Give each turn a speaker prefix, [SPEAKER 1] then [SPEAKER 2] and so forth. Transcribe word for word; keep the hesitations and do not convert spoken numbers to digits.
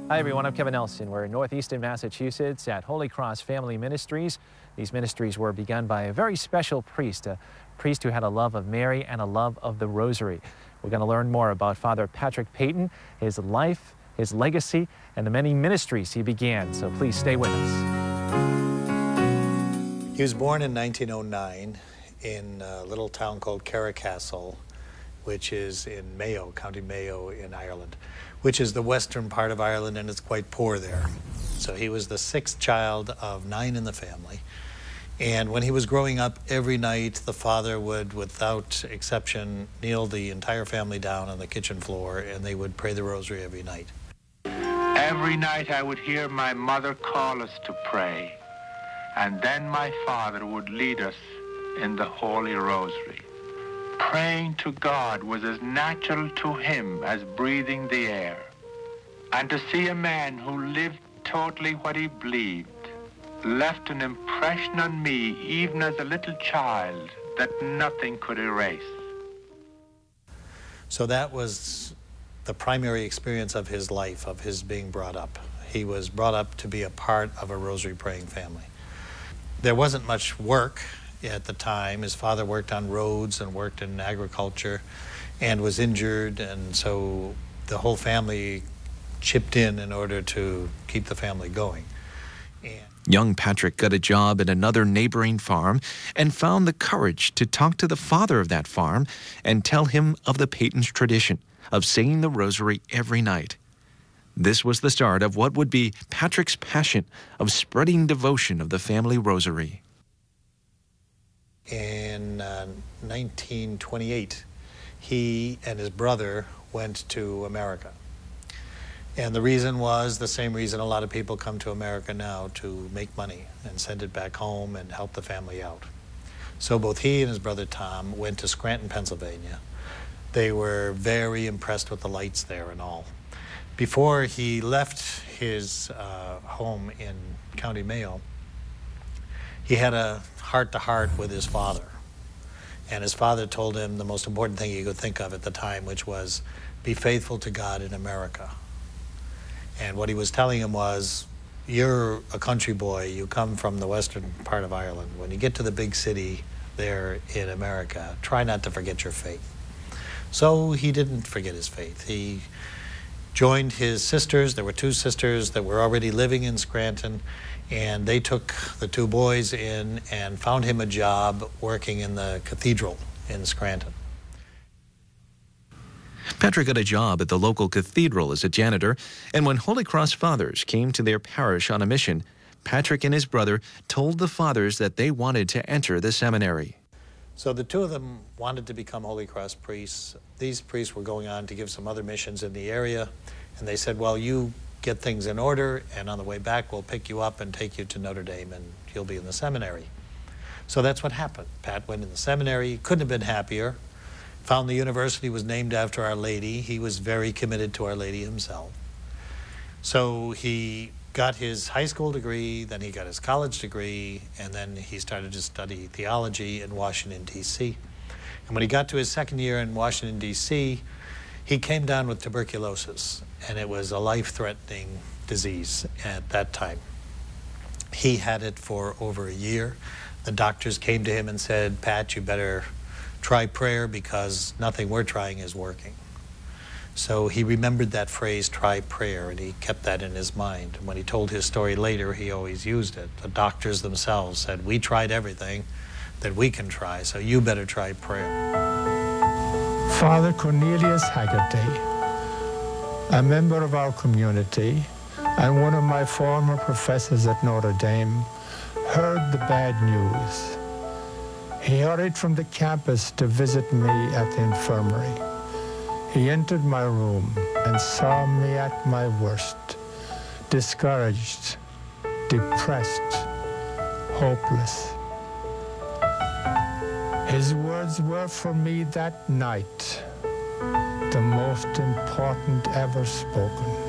[SPEAKER 1] Hi everyone, I'm Kevin Nelson. We're in northeastern Massachusetts at Holy Cross Family Ministries. These ministries were begun by a very special priest, a priest who had a love of Mary and a love of the Rosary. We're going to learn more about Father Patrick Peyton, his life, his legacy, and the many ministries he began. So please stay with us.
[SPEAKER 2] He was born in nineteen oh nine in a little town called Carricastle, which is in Mayo, County Mayo in Ireland, which is the western part of Ireland, and it's quite poor there. So he was the sixth child of nine in the family. And when he was growing up, every night the father would, without exception, kneel the entire family down on the kitchen floor, and they would pray the rosary every night.
[SPEAKER 3] Every night I would hear my mother call us to pray, and then my father would lead us in the Holy Rosary. Praying to God was as natural to him as breathing the air. And to see a man who lived totally what he believed left an impression on me, even as a little child, that nothing could erase.
[SPEAKER 2] So that was the primary experience of his life, of his being brought up. He was brought up to be a part of a rosary praying family. There wasn't much work at the time. His father worked on roads and worked in agriculture and was injured, and so the whole family chipped in in order to keep the family going. And
[SPEAKER 4] young Patrick got a job at another neighboring farm and found the courage to talk to the father of that farm and tell him of the Peyton's tradition of saying the rosary every night. This was the start of what would be Patrick's passion of spreading devotion of the family rosary.
[SPEAKER 2] In uh, nineteen twenty-eight, he and his brother went to America. And the reason was the same reason a lot of people come to America now, to make money and send it back home and help the family out. So both he and his brother Tom went to Scranton, Pennsylvania. They were very impressed with the lights there and all. Before he left his uh, home in County Mayo, he had a heart-to-heart with his father. And his father told him the most important thing he could think of at the time, which was, be faithful to God in America. And what he was telling him was, you're a country boy, you come from the western part of Ireland. When you get to the big city there in America, try not to forget your faith. So he didn't forget his faith. He joined his sisters. There were two sisters that were already living in Scranton, and they took the two boys in and found him a job working in the cathedral in Scranton.
[SPEAKER 4] Patrick got a job at the local cathedral as a janitor, and when Holy Cross Fathers came to their parish on a mission, Patrick and his brother told the fathers that they wanted to enter the seminary.
[SPEAKER 2] So the two of them wanted to become Holy Cross priests. These priests were going on to give some other missions in the area, and they said, well, you get things in order, and on the way back we'll pick you up and take you to Notre Dame, and you'll be in the seminary. So that's what happened. Pat went in the seminary, couldn't have been happier, found the university was named after Our Lady. He was very committed to Our Lady himself. So he got his high school degree, then he got his college degree, and then he started to study theology in Washington, D C And when he got to his second year in Washington, D C, he came down with tuberculosis, and it was a life-threatening disease at that time. He had it for over a year. The doctors came to him and said, Pat, you better try prayer because nothing we're trying is working. So he remembered that phrase, try prayer, and he kept that in his mind. And when he told his story later, he always used it. The doctors themselves said, we tried everything that we can try, so you better try prayer.
[SPEAKER 5] Father Cornelius Haggerty, a member of our community and one of my former professors at Notre Dame, heard the bad news. He hurried from the campus to visit me at the infirmary. He entered my room and saw me at my worst, discouraged, depressed, hopeless. His words were for me that night the most important ever spoken.